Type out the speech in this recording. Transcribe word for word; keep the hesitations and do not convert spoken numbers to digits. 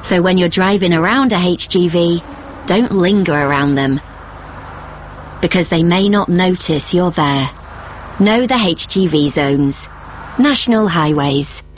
So when you're driving around a H G V, don't linger around them, because they may not notice you're there. Know the H G V zones. National Highways.